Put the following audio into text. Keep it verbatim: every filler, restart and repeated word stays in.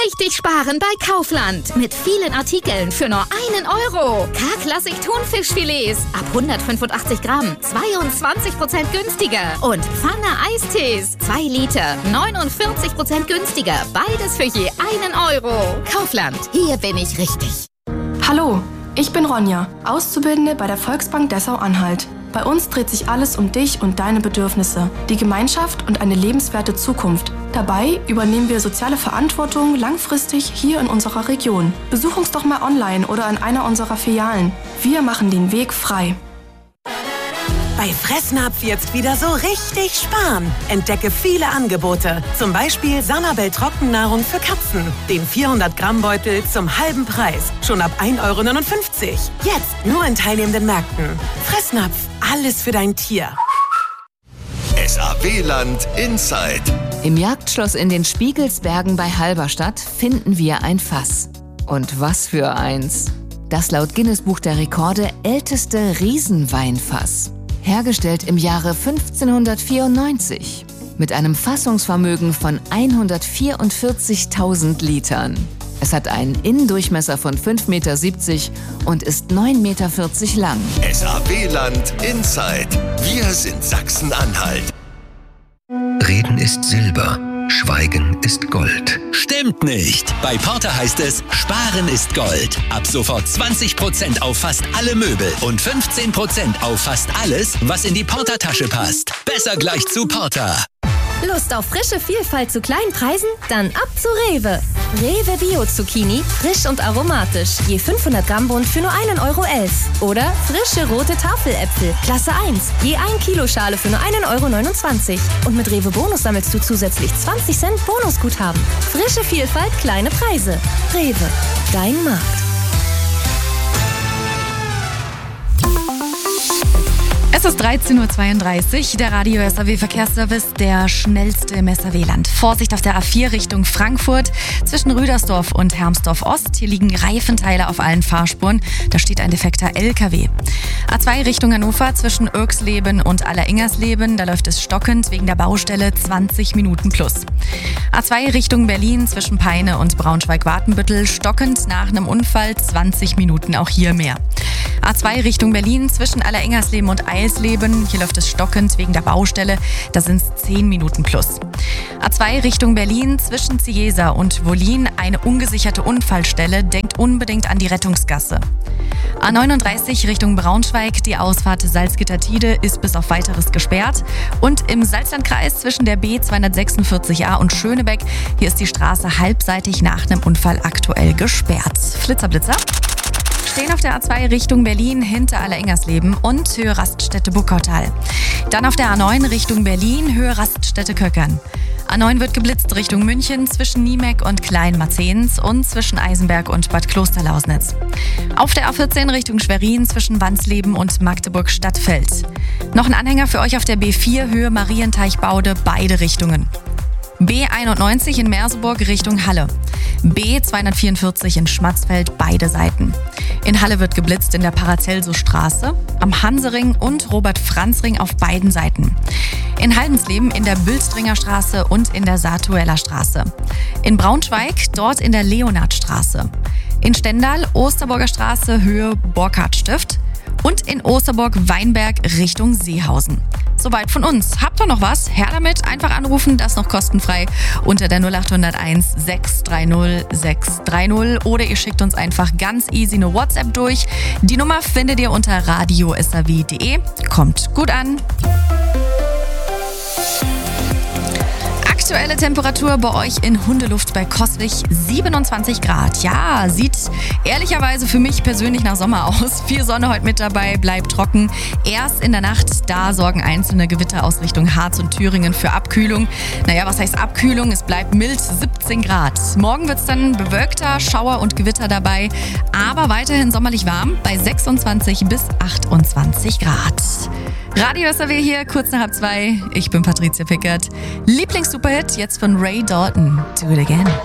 Richtig sparen bei Kaufland. Mit vielen Artikeln für nur einen Euro. K-Klassik Thunfischfilets ab hundertfünfundachtzig Gramm. zweiundzwanzig Prozent günstiger. Und Pfanne Eistees. zwei Liter. neunundvierzig Prozent günstiger. Beides für je einen Euro. Kaufland. Hier bin ich richtig. Hallo, ich bin Ronja, Auszubildende bei der Volksbank Dessau-Anhalt. Bei uns dreht sich alles um dich und deine Bedürfnisse, die Gemeinschaft und eine lebenswerte Zukunft. Dabei übernehmen wir soziale Verantwortung langfristig hier in unserer Region. Besuch uns doch mal online oder in einer unserer Filialen. Wir machen den Weg frei. Bei Fressnapf jetzt wieder so richtig sparen. Entdecke viele Angebote. Zum Beispiel Sanabel Trockennahrung für Katzen. Den vierhundert Gramm Beutel zum halben Preis. Schon ab ein Euro neunundfünfzig. Jetzt nur in teilnehmenden Märkten. Fressnapf, alles für dein Tier. S A W-Land Inside. Im Jagdschloss in den Spiegelsbergen bei Halberstadt finden wir ein Fass. Und was für eins. Das laut Guinness-Buch der Rekorde älteste Riesenweinfass. Hergestellt im Jahre fünfzehnhundertvierundneunzig. Mit einem Fassungsvermögen von hundertvierundvierzigtausend Litern. Es hat einen Innendurchmesser von fünf Komma siebzig Meter und ist neun Komma vierzig Meter lang. S A W-Land Inside. Wir sind Sachsen-Anhalt. Reden ist Silber, Schweigen ist Gold. Stimmt nicht. Bei Porter heißt es, Sparen ist Gold. Ab sofort zwanzig Prozent auf fast alle Möbel und fünfzehn Prozent auf fast alles, was in die Porter-Tasche passt. Besser gleich zu Porter. Lust auf frische Vielfalt zu kleinen Preisen? Dann ab zu Rewe. Rewe Bio-Zucchini, frisch und aromatisch. Je fünfhundert Gramm Bund für nur einen Euro elf. Oder frische rote Tafeläpfel, Klasse eins. Je ein Kilo Schale für nur einen Euro neunundzwanzig. Und mit Rewe Bonus sammelst du zusätzlich zwanzig Cent Bonusguthaben. Frische Vielfalt, kleine Preise. Rewe, dein Markt. Es ist dreizehn Uhr zweiunddreißig, der Radio S A W Verkehrsservice, der schnellste im S A W-Land. Vorsicht auf der A vier Richtung Frankfurt zwischen Rüdersdorf und Hermsdorf Ost. Hier liegen Reifenteile auf allen Fahrspuren. Da steht ein defekter L K W. A zwei Richtung Hannover zwischen Irksleben und Alleringers-Leben. Da läuft es stockend wegen der Baustelle zwanzig Minuten plus. A zwei Richtung Berlin zwischen Peine und Braunschweig-Watenbüttel. Stockend nach einem Unfall zwanzig Minuten, auch hier mehr. A zwei Richtung Berlin zwischen Alleringers-Leben und Eilsleben. Hier läuft es stockend wegen der Baustelle. Da sind es zehn Minuten plus. A zwei Richtung Berlin zwischen Ciesa und Wollin. Eine ungesicherte Unfallstelle. Denkt unbedingt an die Rettungsgasse. A neununddreißig Richtung Braunschweig. Die Ausfahrt Salzgitter-Tide ist bis auf Weiteres gesperrt. Und im Salzlandkreis zwischen der B zweihundertsechsundvierzig A und Schönebeck. Hier ist die Straße halbseitig nach einem Unfall aktuell gesperrt. Flitzerblitzer. Stehen auf der A zwei Richtung Berlin hinter Alleringers-Leben und Höhe Raststätte Buckautal. Dann auf der A neun Richtung Berlin, Höhe Raststätte Köckern. A neun wird geblitzt Richtung München zwischen Niemeck und Kleinmarzens und zwischen Eisenberg und Bad Klosterlausnitz. Auf der A vierzehn Richtung Schwerin zwischen Wansleben und Magdeburg-Stadtfeld. Noch ein Anhänger für euch auf der B vier, Höhe Marienteich-Baude, beide Richtungen. B einundneunzig in Merseburg Richtung Halle. B zweihundertvierundvierzig in Schmatzfeld, beide Seiten. In Halle wird geblitzt in der Paracelso-Straße, am Hansering und Robert-Franz-Ring auf beiden Seiten. In Haldensleben in der Bülstringer Straße und in der Satueller Straße. In Braunschweig dort in der Leonardstraße. In Stendal Osterburger Straße Höhe Borchardt-Stift. Und in Osterburg-Weinberg Richtung Seehausen. Soweit von uns. Habt ihr noch was? Her damit, einfach anrufen, das noch kostenfrei unter der null acht null eins sechs drei null sechs drei null oder ihr schickt uns einfach ganz easy eine WhatsApp durch. Die Nummer findet ihr unter radio s a w punkt d e. Kommt gut an. Aktuelle Temperatur bei euch in Hundeluft bei Coswig siebenundzwanzig Grad. Ja, sieht ehrlicherweise für mich persönlich nach Sommer aus. Viel Sonne heute mit dabei, bleibt trocken. Erst in der Nacht, da sorgen einzelne Gewitter aus Richtung Harz und Thüringen für Abkühlung. Naja, was heißt Abkühlung? Es bleibt mild, siebzehn Grad. Morgen wird es dann bewölkter, Schauer und Gewitter dabei. Aber weiterhin sommerlich warm bei sechsundzwanzig bis achtundzwanzig Grad. Radio S A W hier, kurz nach halb zwei. Ich bin Patricia Pickert. Lieblings-Superhit jetzt von Ray Dalton. Do it again.